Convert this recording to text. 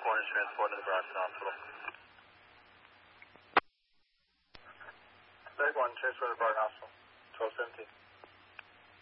1 is transported to the Brockton Hospital. Leg 1, transfer to Brockton Hospital. 1217.